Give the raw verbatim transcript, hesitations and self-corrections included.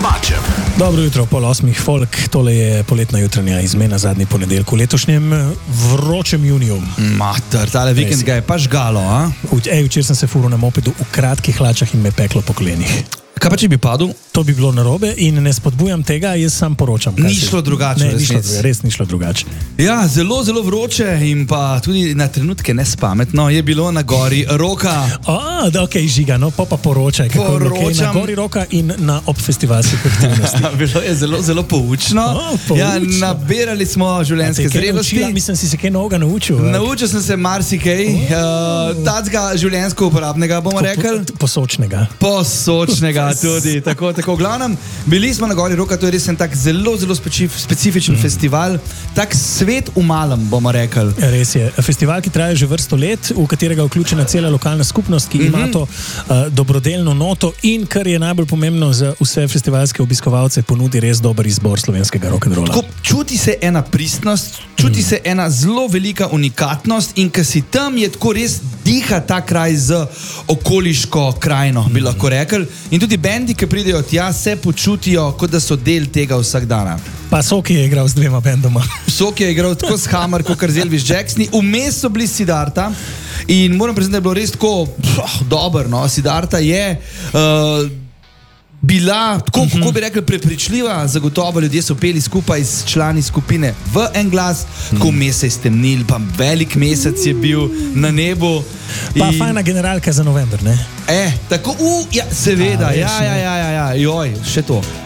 Tomačem. Dobro jutro, pol osmih folk, tole je poletna jutranja izmena zadnji ponedeljek v letošnjem vročem juniju. Mater, tale vikend ga je pa žgalo, a? Ej, včeraj sem se furil na mopedu v kratkih hlačah in me peklo po klenih. Kaj pa če bi padel? To bi bilo narobe in ne spodbujam tega, jaz sam poročam. Ni šlo drugače, ne, ni šlo drugače, res ni šlo drugače. Ja, zelo, zelo vroče in pa tudi na trenutke nespametno je bilo na gori Roka. A, da, okej, okay, Žiga, no, pa pa poročaj, kako je bilo, okay, na gori Roka in na obfestivalskih aktivnosti. Bilo je zelo, zelo poučno. O, poučno. Ja, nabirali smo življenjske zrelosti. Mislim, si se kaj novega naučil. Ve? Naučil sem se marsikaj, uh, tacga življenjsko uporabnega, bomo rekli. Posočnega. Posočnega. Tudi, tako, tako, v glavnem, bili smo na gori Roka, to je res en tak zelo, zelo specifičen mm. festival, tak svet v malem, bomo rekli. Res je, festival, ki traja že vrsto let, v katerega je vključena cela lokalna skupnost, ki mm-hmm. ima to uh, dobrodelno noto in, kar je najbolj pomembno za vse festivalske obiskovalce, ponudi res dober izbor slovenskega rock'n'rolla. Tako, čuti se ena pristnost, čuti mm. se ena zelo velika unikatnost in ko si tam, je tako res diha ta kraj z okoliško krajino, bi mm. lahko rekli. In tudi bendi, ki pridejo tja, se počutijo, kot da so del tega vsak dana. Pa Soki je igral z dvema bendoma. Soki je igral tako s Hammer, kot z Elvis Jacksoni. Vmes so bili Siddharta in moram priznati, da je bilo res tako oh, dobro. No? Siddharta je uh, bila, tako, uh-huh. kako bi rekli, prepričljiva. Zagotovo ljudje so peli skupaj s člani skupine v en glas, tako uh-huh. mes se je stemnil, pa velik mesec je bil na nebu. Pa in... fajna generalka za november, ne? Eh, tako, uh, ja, seveda, A, ja, ja, ja, ja, ja, joj, še to.